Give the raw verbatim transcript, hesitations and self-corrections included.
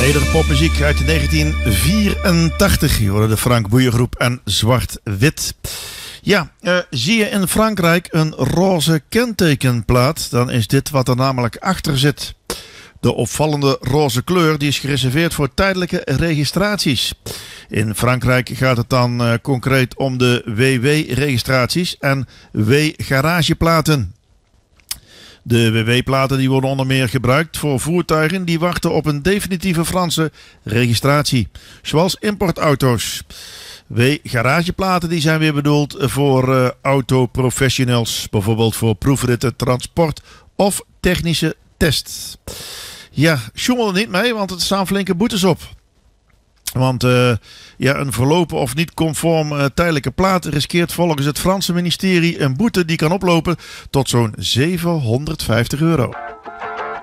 Nederlandse popmuziek uit negentien vierentachtig. Je hoorde de Frank Boeien Groep en Zwart-Wit. Ja, uh, zie je in Frankrijk een roze kentekenplaat, dan is dit wat er namelijk achter zit. De opvallende roze kleur die is gereserveerd voor tijdelijke registraties. In Frankrijk gaat het dan uh, concreet om de W W-registraties en W-garageplaten. De W W-platen die worden onder meer gebruikt voor voertuigen die wachten op een definitieve Franse registratie, zoals importauto's. W-garageplaten die zijn weer bedoeld voor uh, autoprofessionals, bijvoorbeeld voor proefritten, transport of technische tests. Ja, sjoemel er niet mee, want er staan flinke boetes op. Want uh, ja, een verlopen of niet conform uh, tijdelijke plaat riskeert volgens het Franse ministerie een boete die kan oplopen tot zo'n zevenhonderdvijftig euro.